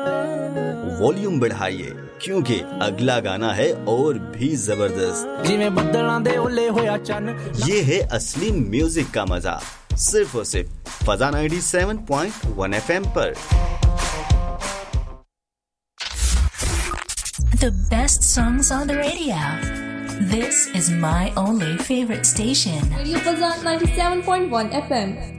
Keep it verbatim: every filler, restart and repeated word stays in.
Volume बढ़ाइए क्योंकि अगला गाना है और भी जबरदस्त। ये है असली म्यूजिक का मजा, सिर्फ और सिर्फ फजा ninety seven point one FM पर। The best songs on the radio. This is my only favorite station. Radio Fazan ninety-seven point one F M.